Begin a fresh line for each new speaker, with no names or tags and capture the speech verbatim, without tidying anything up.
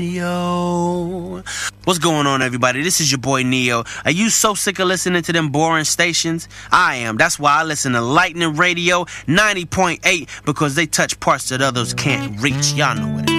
Yo, what's going on, everybody? This is your boy Neo. Are you so sick of listening to them boring stations? I am. That's why I listen to Lightning Radio ninety point eight, because they touch parts that others can't reach. Y'all know what it is.